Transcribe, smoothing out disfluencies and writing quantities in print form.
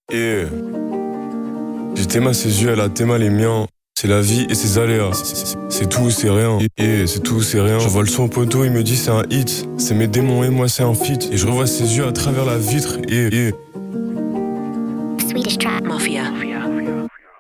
Et j'ai Théma ses yeux, elle a Théma les miens. C'est la vie et ses aléas. C'est tout ou c'est rien. Et c'est tout ou c'est rien. J'envoie le son au poteau, il me dit c'est un hit. C'est mes démons et moi c'est un feat. Et je revois ses yeux à travers la vitre. Et Swedish Trap Mafia.